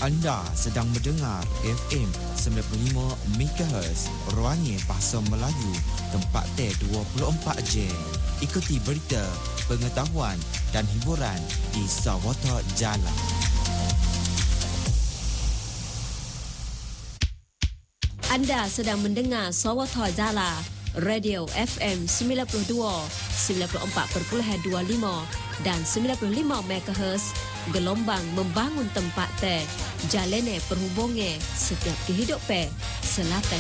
Anda sedang mendengar FM 95 MHz Ruangnya Bahasa Melayu, tempat T24 Jam. Ikuti berita, pengetahuan dan hiburan di Sawata Jala. Anda sedang mendengar Sawata Jala, Radio FM 92, 94.25 dan 95 MHz, gelombang membangun tempat teh, jalene perhubungan setiap kehidupan selatan